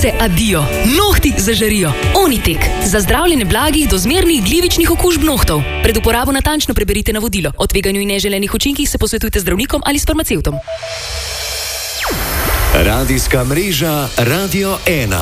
Ustnice adijo, nohti zažarijo. Onitek. Za zdravljenje blagih do zmernih glivičnih okužb nohtov. Pred uporabo natančno preberite navodilo. O tveganju in neželenih učinkih se posvetujte z zdravnikom ali s farmacevtom. Radijska mreža Radio 1.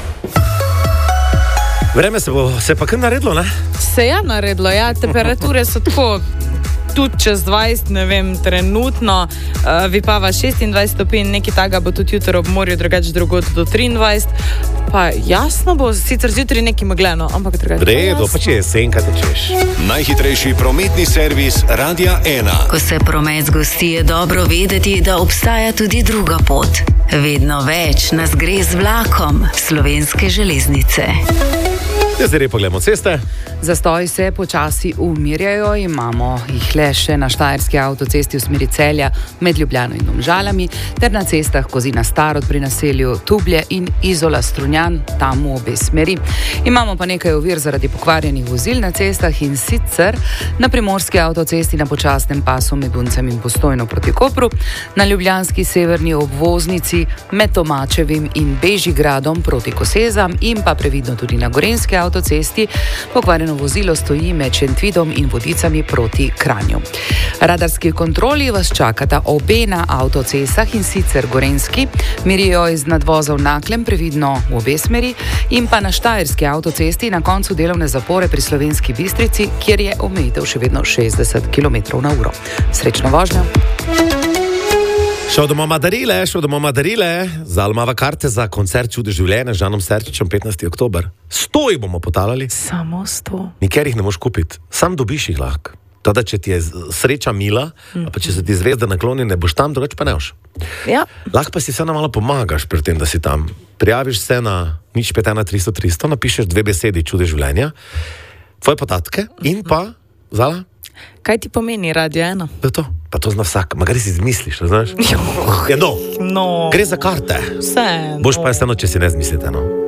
Vreme se pa kar naredilo, ne? Se je naredilo, ja. Temperature so tako tudi čez 20, ne vem, trenutno. Vipava 26 stopinj, nekaj taga bo tudi jutro ob morju, drugače drugod do 23. Pa jasno bo, sicer zjutraj nekaj megleno, ampak drugače. Redo, pa če jesen, kaj tečeš. Najhitrejši prometni servis Radia 1. Ko se promet zgosti, je dobro vedeti, da obstaja tudi druga pot. Vedno več nas gre z vlakom Slovenske železnice. Zdaj pogledamo ceste. Zastoji se počasi umirjajo, imamo jih le še na Štajerski avtocesti v smeri Celja med Ljubljano in Domžalami ter na cestah Kozina Starod pri naselju Tublje in Izola Strunjan, tam v obe smeri. Imamo pa nekaj ovir zaradi pokvarjenih vozil na cestah in sicer na Primorski avtocesti na počasnem pasu med Uncem in Postojno proti Kopru, na ljubljanski severni obvoznici med Tomačevim in Bežigradom proti Kosezam in pa previdno tudi na Gorenjski avtocesti. Pokvarjeno vozilo stoji med Šentvidom in Vodicami proti Kranju. Radarski kontroli vas čakata obe na avtocestah in sicer Gorenjski, merijo iz nadvoza v Naklem, previdno v obe smeri, in pa na Štajerski avtocesti na koncu delovne zapore pri Slovenski Bistrici, kjer je omejitev še vedno 60 km/h. Srečno vožnjo! Šel domov Madarile, zalmava karte za koncert Čude življenja z Žanom Serčičem 15. oktober. 100 jih bomo potalali. Samo 100. Nikjer jih ne moš kupiti, sam dobiš jih lahko. Teda, če ti je sreča mila, pa če se ti zvezda nakloni, ne boš tam, drugače pa ne boš. Ja. Lahko pa si vseeno malo pomagaš pri tem, da si tam. Prijaviš se na 051 300 300, napišeš 2 besedi Čude življenja, tvoje podatke in pa, Zala? Kaj ti pomeni Radio 1? To je to. Pa to zna vsak, magari si izmisliš, znaš? Ja, no. Gre za karte. Vse. Boš pa vseeno, če si ne zmislite, no.